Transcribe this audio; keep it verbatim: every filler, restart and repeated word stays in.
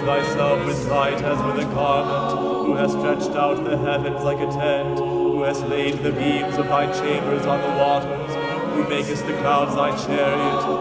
thyself with light as with a garment, who hast stretched out the heavens like a tent, who hast laid the beams of thy chambers on the waters, who makest the clouds thy chariot,